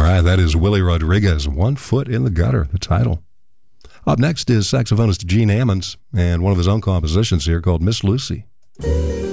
right, that is Willie Rodriguez, One Foot in the Gutter, the title. Up next is saxophonist Gene Ammons and one of his own compositions here called Miss Lucy.